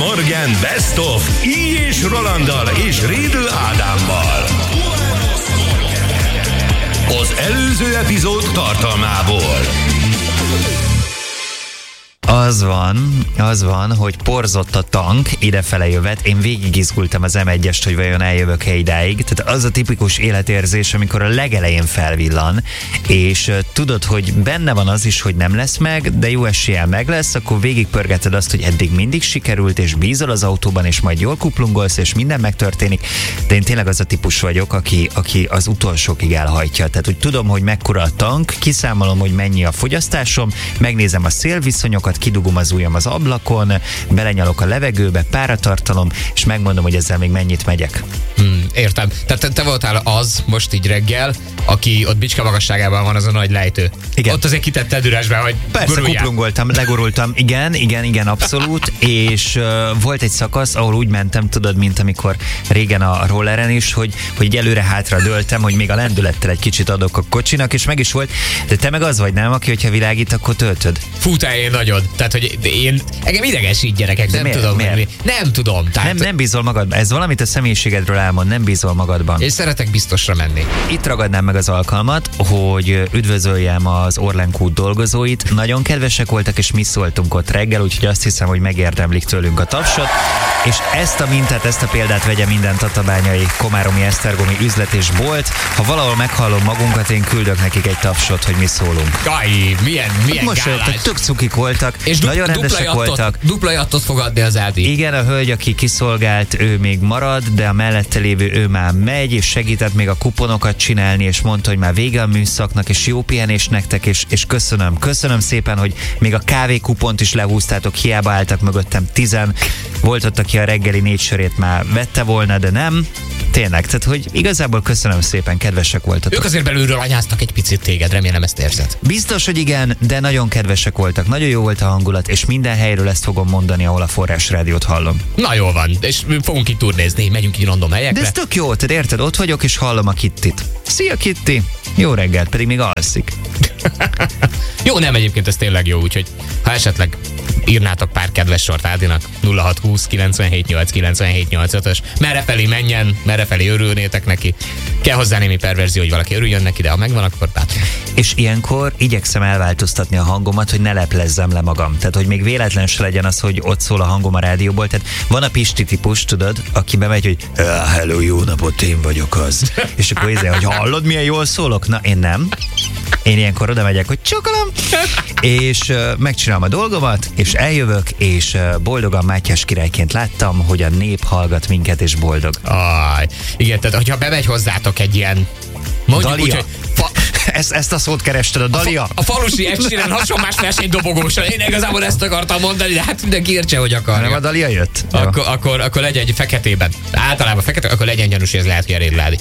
Morgan Best of I. és Rolanddal és Rédl Ádámmal. Az előző epizód tartalmából. Az van, hogy porzott a tank idefele jövet. Én végig izgultam az M1-est, hogy vajon eljövök-e idáig. Tehát az a tipikus életérzés, amikor a legelején felvillan, és tudod, hogy benne van az is, hogy nem lesz meg, de jó eséllyel meg lesz, akkor végigpörgeted azt, hogy eddig mindig sikerült, és bízol az autóban, és majd jól kuplungolsz, és minden megtörténik. De én tényleg az a típus vagyok, aki az utolsókig elhajtja. Tehát, hogy tudom, hogy mekkora a tank, kiszámolom, hogy mennyi a fogyasztásom, megnézem a szélviszonyokat, kidugom az ujjam az ablakon, belenyalok a levegőbe, páratartalom, és megmondom, hogy ezzel még mennyit megyek. Értem. Tehát te voltál az most így reggel, aki ott Bicska magasságában van az a nagy lejtő. Igen. Ott azért kitetted üresbe, hogy persze, kuplungoltam, legurultam. Igen, abszolút. És volt egy szakasz, ahol úgy mentem, tudod, mint amikor régen a rolleren is, hogy így előre-hátra dőltem, hogy még a lendülettel egy kicsit adok a kocsinak, és meg is volt. De te meg az vagy, nem, aki, hogyha világít, akkor töltöd. Futál én nagyon. Tehát, hogy engem idegesít gyerekek, de nem tudom. Nem tudom. Tehát... Nem bízol magadban. Ez valamit a személyiségedről elmond, nem bízol magadban. És szeretek biztosra menni. Itt ragadnám meg az alkalmat, hogy üdvözöljem az Orlen Kút dolgozóit. Nagyon kedvesek voltak, és mi szóltunk ott reggel, úgyhogy azt hiszem, hogy megérdemlik tőlünk a tapsot. És ezt a mintát, ezt a példát vegye minden tatabányai, komáromi, esztergomi üzlet és bolt. Ha valahol meghallom magunkat, én küldök nekik egy tapsot, hogy mi szólunk. Jaj, milyen most jöttek, tök cukik voltak, és nagyon rendesek voltak. Dupla jattot fog adni az Ádi. Igen, a hölgy, aki kiszolgált, ő még marad, de a mellette lévő ő már megy, és segített még a kuponokat csinálni, és mondta, hogy már vége a műszaknak, és jó pihenés nektek, és köszönöm szépen, hogy még a kávékupont is lehúztátok, hiába álltak mögöttem 10. Volt ott, aki a reggeli 4 sörét már vette volna, de nem. Tényleg, tehát hogy igazából köszönöm szépen, kedvesek voltatok. Ők azért belülről anyáztak egy picit téged, remélem ezt érzed. Biztos, hogy igen, de nagyon kedvesek voltak, nagyon jó volt a hangulat, és minden helyről ezt fogom mondani, ahol a Forrás Rádiót hallom. Na jól van, és fogunk itt turnézni, megyünk így random helyekre. De ez tök jó, te érted, ott vagyok, és hallom a Kittit. Szia Kitti! Jó reggelt, pedig még alszik. Jó, nem, egyébként ez tényleg jó, úgyhogy ha esetleg írnátok pár kedves sort Ádinak, 0620 978 978-ös. Merrefelé menjen, merrefelé örülnétek neki. Kell hozzá némi perverzió, hogy valaki örüljön neki, de ha megvan, akkor bátran. És ilyenkor igyekszem elváltoztatni a hangomat, hogy ne leplezzem le magam. Tehát, hogy még véletlen se legyen az, hogy ott szól a hangom a rádióból. Tehát van a Pisti típus, tudod, aki bemegy, hogy hello, jó napot, én vagyok az. És akkor hogy hallod, milyen jól szólok? Na, én nem. Én ilyenkor oda megyek, hogy csokolom, és megcsinálom a dolgomat, és eljövök, és boldogan Mátyás királyként láttam, hogy a nép hallgat minket, és boldog. Igen, tehát hogyha bemegy hozzátok egy ilyen, mondjuk Dalia. úgy, hogy ezt a szót kerested, a Dalia? A falusi Epsilon hasonlás verseny dobogósan. Én igazából ezt akartam mondani, de hát mindenki értse, hogy akarja. Nem a Dalia jött? Akkor legyen egy feketében. Általában fekete, akkor legyen gyanús, hogy ez lehet, hogy a Rédl Ádi.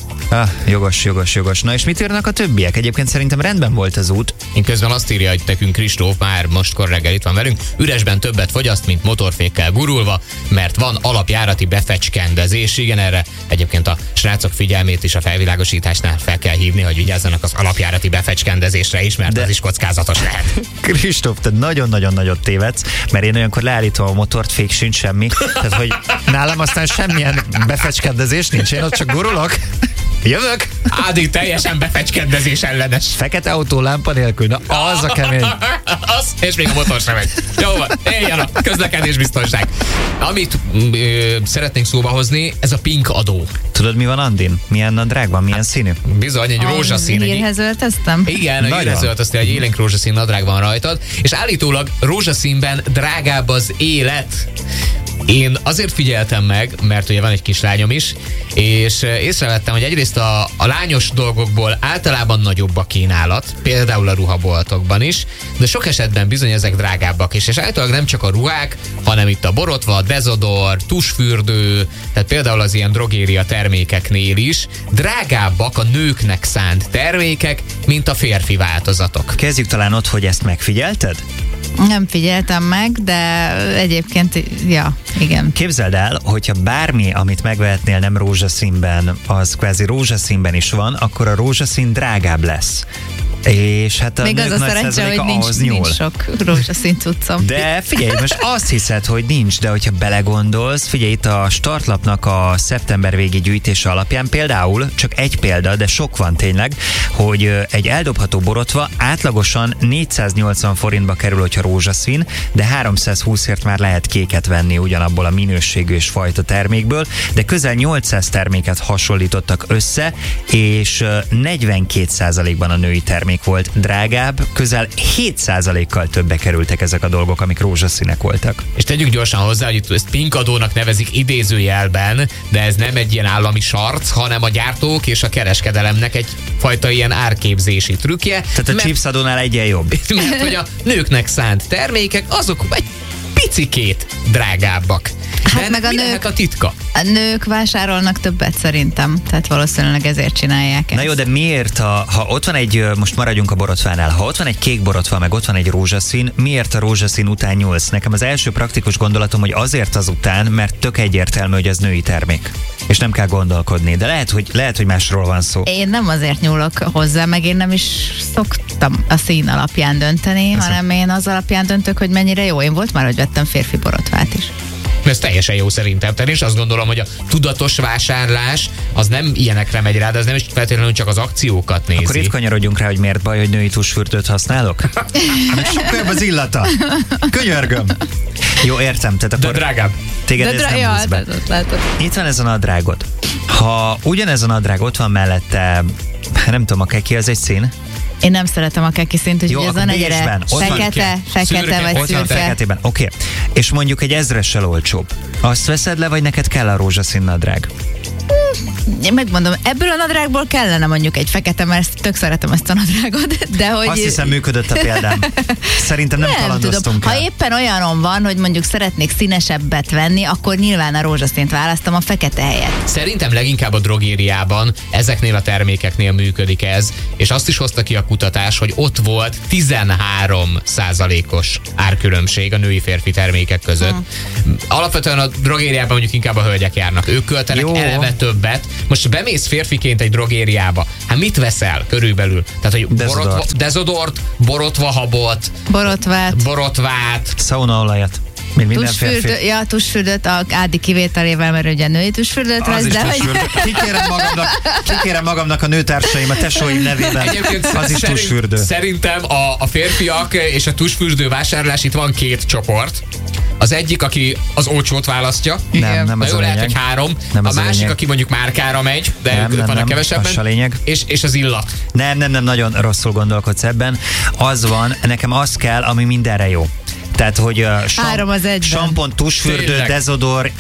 Jogos. Na és mit írnak a többiek? Egyébként szerintem rendben volt az út. Én közben azt írja, hogy nekünk Kristóf már mostkor reggel itt van velünk. Üresben többet fogyaszt, mint motorfékkel gurulva, mert van alapjárati befecskendezés. Igen, erre egyébként a srácok figyelmét is a felvilágosításnál fel kell hívni, hogy vigyázzanak az alapjárati befecskendezésre is, mert az is kockázatos lehet. Kristóf, te nagyon-nagyon nagyot tévedsz, mert én olyankor leállítom a motort, fék sincs semmi. Tehát, hogy nálam aztán semmilyen befecskendezés nincs, én ott csak gurulok. Jövök! Ádi teljesen befecskendezés ellenes. Fekete autó lámpa nélkül, na az a kemény. Az, és még a motor sem megy. Jó van, éljen a közlekedésbiztonság. Amit szeretnénk szóba hozni, ez a pink adó. Tudod, mi van, Andin? Milyen nadrág van, milyen színű? Bizony, egy rózsaszín. Hírhez öltöztem? Igen, a hírhez öltöztél, egy élénk rózsaszín nadrág van rajtad, és állítólag rózsaszínben drágább az élet. Én azért figyeltem meg, mert ugye van egy kislányom is, és észrevettem, hogy egyrészt a lányos dolgokból általában nagyobb a kínálat, például a ruhaboltokban is, de sok esetben bizony ezek drágábbak is, és általában nem csak a ruhák, hanem itt a borotva, a dezodor, tusfürdő, tehát például az ilyen drogéria termékeknél is drágábbak a nőknek szánt termékek, mint a férfi változatok. Kezdjük talán ott, hogy ezt megfigyelted? Nem figyeltem meg, de egyébként, ja, igen. Képzeld el, hogyha bármi, amit megvehetnél nem rózsaszínben, az kvázi rózsaszínben is van, akkor a rózsaszín drágább lesz. És hát a Még az nők a nagy szerencse, százaléka hogy ahhoz nyúl. nincs sok rózsaszín cuccom. De figyelj, most azt hiszed, hogy nincs, de hogyha belegondolsz, figyelj, itt a startlapnak a szeptember végi gyűjtése alapján például, csak egy példa, de sok van tényleg, hogy egy eldobható borotva átlagosan 480 forintba kerül, hogyha rózsaszín, de 320-ért már lehet kéket venni ugyanabból a minőségű és fajta termékből, de közel 800 terméket hasonlítottak össze, és 42%-ban a női termék volt drágább, közel 7%-kal többe kerültek ezek a dolgok, amik rózsaszínek voltak. És tegyük gyorsan hozzá, hogy itt ezt pinkadónak nevezik idézőjelben, de ez nem egy ilyen állami sarc, hanem a gyártók és a kereskedelemnek egyfajta ilyen árképzési trükkje. Tehát a chipsadónál egyen jobb. Mert hogy a nőknek szánt termékek, azok egy picikét drágábbak. Hát de meg a mi nők- lehet a titka? A nők vásárolnak többet szerintem, tehát valószínűleg ezért csinálják ezt. Na jó, de miért, ha ott van egy, most maradjunk a borotvánál, ha ott van egy kék borotva, meg ott van egy rózsaszín, miért a rózsaszín után nyúlsz? Nekem az első praktikus gondolatom, hogy azért azután, mert tök egyértelmű, hogy ez női termék. És nem kell gondolkodni, de lehet, hogy másról van szó. Én nem azért nyúlok hozzá, meg én nem is szoktam a szín alapján dönteni, hanem én az alapján döntök, hogy mennyire jó. Én volt már, hogy vettem férfi borotvát is. Ez teljesen jó szerintem. Tehát én is azt gondolom, hogy a tudatos vásárlás az nem ilyenekre megy rá, de ez nem is feltétlenül csak az akciókat nézi. Akkor itt kanyarodjunk rá, hogy miért baj, hogy női tusfürdőt használok? Hát sokkal jobb az illata. Könyörgöm. Jó, értem. Tehát akkor De drágább. téged ez nem húz be. Itt van ez a nadrágod. Ha ugyanez a nadrág ott van mellette, nem tudom, a keki az egy szín? Én nem szeretem a keki szint, Jó, úgyhogy ez a akkor negyere bézsben. Ott van fekete szürke. vagy Ott van szürke. feketében. Oké. És mondjuk egy 1000-essel olcsóbb. Azt veszed le, vagy neked kell a rózsaszín nadrág? Én megmondom, ebből a nadrágból kellene mondjuk egy fekete, mert tök szeretem ezt a nadrágot, de hogy... Azt hiszem, működött a példám. Szerintem nem tudom. kalandoztunk Ha el. éppen olyanon van, hogy mondjuk szeretnék színesebbet venni, akkor nyilván a rózsaszínt választom a fekete helyett. Szerintem leginkább a drogériában, ezeknél a termékeknél működik ez, és azt is hozta ki a kutatás, hogy ott volt 13%-os árkülönbség a női-férfi termékek között. Alapvetően a drogériában mondjuk inkább a hölgyek járnak. Ők költenek Jó. eleve többet. Most bemész férfiként egy drogériába, hát mit veszel körülbelül? Tehát, hogy dezodort, borotvahabot, borotvát, Szaunaolajat. Mint minden férfi. Tusfürdőt a Ádi kivételével, mert ugye női tusfürdőt Az vesz, is de hogy... tusfürdő. Kikérem magamnak a nőtársaim, a tesóim nevében. Egyébként Az is tusfürdő. Szerintem a férfiak és a tusfürdő vásárlás, itt van két csoport. Az egyik, aki az olcsót választja. Nem Na az jó, a lehet, lényeg. hogy 3. Nem A az a másik, lényeg. aki mondjuk márkára megy, de Nem, vannak az kevesebben. se lényeg. És az illat. Nem, nagyon rosszul gondolkodsz ebben. Az van, nekem az kell, ami mindenre jó. Tehát, hogy 3 az 1-ben. sampon, tusfürdő, Tényleg. dezodor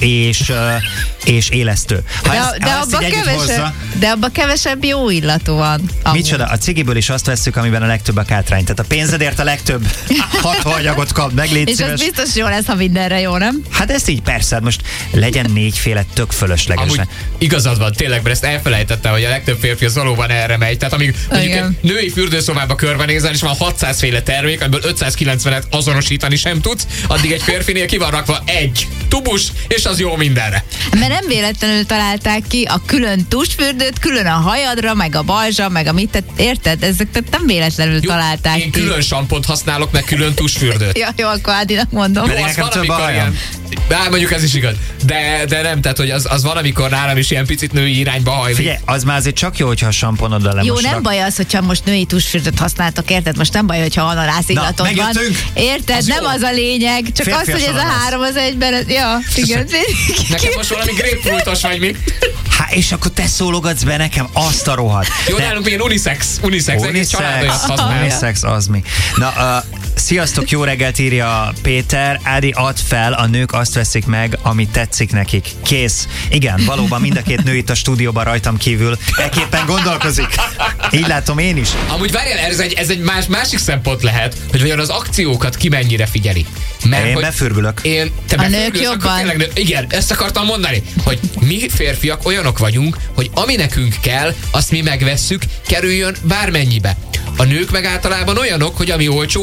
és élesztő. Ha ezt így együtt hozza, De abban kevesebb jó illatú van. amúgy. micsoda, a cigiből is azt vesszük, amiben a legtöbb a kátrány. Tehát a pénzedért a legtöbb hatóanyagot kap meg, légy És az szíves. biztos jó lesz, ha mindenre jó, nem? Hát ezt így persze, hát most legyen 4 féle tök fölöslegesen. Amúgy igazad van, tényleg, mert ezt elfelejtettem, hogy a legtöbb férfi az valóban erre megy. Tehát amíg mondjuk Igen. egy női fürdőszobába körbenézel, és van 600 féle termék, amiből 590-et azonosítani sem tudsz, addig egy férfinél ki van rakva egy tubus, és az jó mindenre. Mert nem véletlenül találták ki a külön tusfürdőt, külön a hajadra, meg a balzsa, meg a mit, érted? Ezek tehát nem véletlenül találták én ki. külön sampont használok, meg külön tusfürdőt. Ja, jó, akkor Ádinak mondom. Pedig Az nekem van, több a amikor hajam. mondjuk ez is igaz. De nem, tehát hogy az van, amikor nálam is ilyen picit női irányba hajlik. Figyelj, az már azért csak jó, hogyha a samponoddal Jó, lemosnak. nem baj az, hogyha most női tusfürdőt használtok, érted? Most nem baj, hogyha ananász illatod van. megjöttünk. Érted? Az nem jó. az a lényeg, csak Férfias az, hogy ez a ananász. 3 az 1-ben, ja, igen. Nekem most valami grapefruitos vagy mi? Hát, és akkor te szólogatsz be nekem azt a rohadt. Jó, De- nálunk milyen unisex, egész család olyat használ. Unisex, az mi. Na, sziasztok, jó reggelt, írja Péter. Ádi, add fel, a nők azt veszik meg, ami tetszik nekik. Kész. Igen, valóban mind a két nő itt a stúdióban rajtam kívül ekképpen gondolkozik. Így látom én is. Amúgy várjál, ez egy másik szempont lehet, hogy vajon az akciókat ki mennyire figyeli. Mert Én hogy befürgülök. te A nők befürgülsz, akkor jobban. tényleg igen, ezt akartam mondani, hogy mi férfiak olyanok vagyunk, hogy ami nekünk kell, azt mi megvesszük, kerüljön bármennyibe. A nők meg általában olyanok, hogy ami olcsó, azt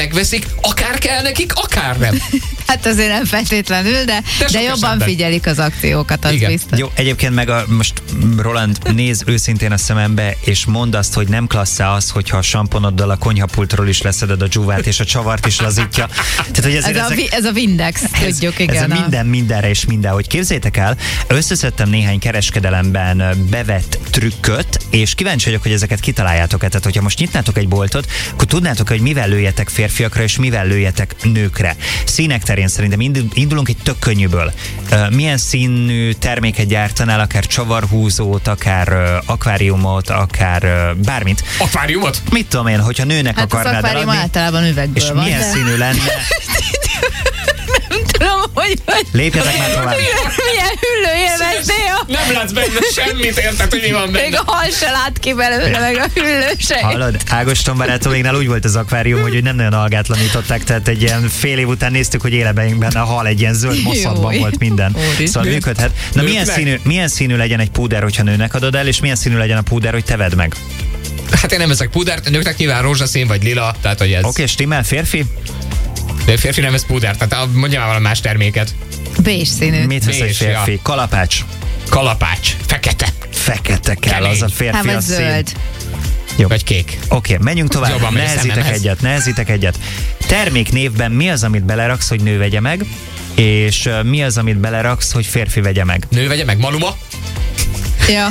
megveszik, akár kell nekik, akár nem. Hát azért nem feltétlenül, de jobban esetben figyelik az akciókat, az igen. biztos. Jó, egyébként meg most Roland, néz őszintén a szemembe, és mondd azt, hogy nem klassz az, hogyha a samponoddal a konyhapultról is leszeded a dzsúvát, és a csavart is lazítja. Tehát, hogy Ez a Windex, tudjuk, igen. Ez a mindenre és mindenhogy. Képzeljétek el, összeszedtem néhány kereskedelemben bevett trükköt, és kíváncsi vagyok, hogy ezeket kitaláljátok-e. Tehát, hogyha most nyitnátok egy boltot, akkor tudnátok, hogy mivel lőjetek férfiakra, és mivel lőjetek nőkre. Színek terén szerintem indulunk egy tök könnyűből. Milyen színű terméket gyártanál, akár csavarhúzót, akár akváriumot, akár bármit. Akváriumot? Mit tudom én, hogyha nőnek Hát az akarnád akvárium eladni, általában üvegből és van. milyen színű lenne? Nem tudom, hogy Lépjetek már tovább. milyen hüllő élveznél. Nem látsz benne semmit, érted, hogy mi van Még benne. a hal se lát ki belőle, meg a hüllőség. Hallod, Ágoston barátoméknál úgy volt az akvárium, hogy nem nagyon algátlanították, tehát egy ilyen fél év után néztük, hogy éleben benne a hal, egy ilyen zöld mosszatban Jó. volt minden. Úristen. Szóval működhet. Na Nőtt milyen színű legyen egy púder, hogyha nőnek adod el, és milyen színű legyen a púder, hogy te vedd meg? Hát én nem veszek pudert, nőknek nyilván rózsaszín vagy lila, tehát hogy ez. Oké, stimmel, férfi? De férfi nem vesz pudert, tehát mondjál valami más terméket. Bés színű. Mit vesz egy Bés, férfi? ja. Kalapács. Kalapács, fekete, Fekete kell, Kemény. az a Hát férfi vagy a szín. zöld. vagy kék. Oké, menjünk tovább. Jobban megy a Nehezítek egyet. Terméknévben mi az, amit beleraksz, hogy nő vegye meg, és mi az, amit beleraksz, hogy férfi vegye meg? Nő vegye meg, Maluma? Ja.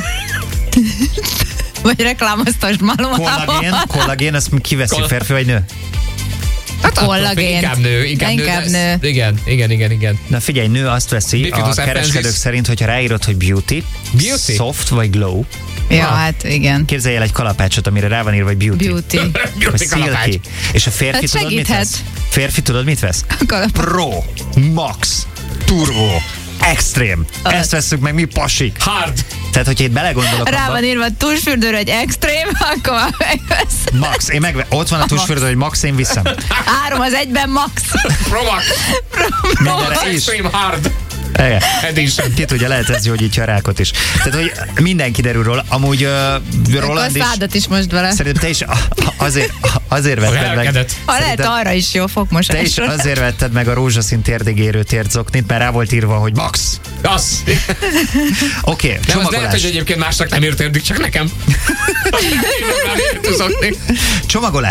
Vagy reklámoztasd Malumával. Kollagén, azt kiveszi, férfi vagy nő? Hát Kollagént. inkább nő. Inkább de nő. Igen. Na figyelj, nő azt veszi Bifidus a kereskedők Apensis. szerint, hogyha ráírod, hogy beauty, Beauty? soft vagy glow, Ja, hát igen. képzelj el egy kalapácsot, amire rá van írva, hogy beauty. Beauty. Vagy Beauty kalapács. silky. És a férfi Hát tudod, mit segíthet. vesz? Férfi tudod, mit vesz? Kalapács. Pro, max, turbo, extrém. Ezt vesszük meg mi pasik. Hard. Tehát, hogyha itt belegondolok Rá abba, van írva tusfürdőre egy extrém, akkor már megvesz. max, ott van a tusfürdő, hogy max, én viszem. 3 az 1-ben max. Promax. Mindenre is. Extreme hard. Igen. Edition. Ki tudja, lehet ez gyógyítja a rákot is. Tehát, hogy minden kiderül róla. Amúgy Akkor Roland is, szádat is most vele. szerintem te is azért vetted meg. Elkedett. Ha lehet szerintem arra is jó te is fogmosásra. azért vetted meg a rózsaszín térdigérő térzoknit, mert rá volt írva, hogy max. Az. Oké, Nem, az lehet, csomagolás. hogy egyébként másnak nem írt eddig, csak nekem. Én nem rám írt az okni. Csomagolás.